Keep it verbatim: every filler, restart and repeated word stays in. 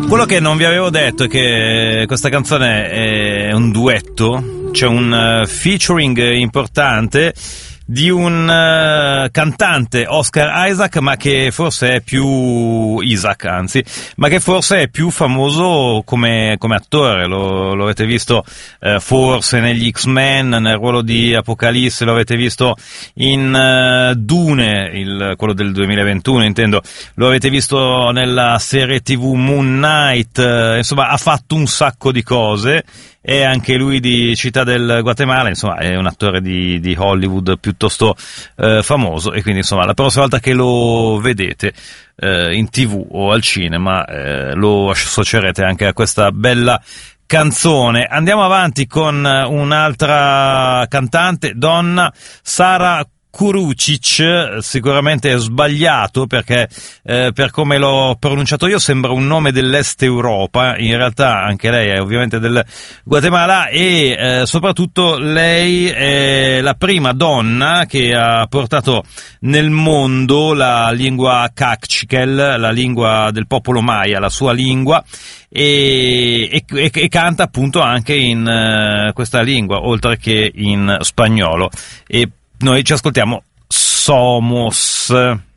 Quello che non vi avevo detto è che questa canzone è un duetto, c'è un featuring importante di un uh, cantante, Oscar Isaac, ma che forse è più Isaac, anzi, ma che forse è più famoso come, come attore. Lo, lo avete visto uh, forse negli X-Men, nel ruolo di Apocalisse, lo avete visto in uh, Dune, il, quello del duemilaventuno intendo, lo avete visto nella serie tivù Moon Knight, uh, insomma ha fatto un sacco di cose. È anche lui di Città del Guatemala, insomma è un attore di, di Hollywood piuttosto eh, famoso, e quindi insomma la prossima volta che lo vedete eh, in tivù o al cinema eh, lo associerete anche a questa bella canzone. Andiamo avanti con un'altra cantante, donna, Sara Kurucic. Sicuramente è sbagliato perché eh, per come l'ho pronunciato io sembra un nome dell'Est Europa, in realtà anche lei è ovviamente del Guatemala, e eh, soprattutto lei è la prima donna che ha portato nel mondo la lingua Kaqchikel, la lingua del popolo Maya, la sua lingua, e, e, e canta appunto anche in uh, questa lingua oltre che in spagnolo. E noi ci ascoltiamo Somos.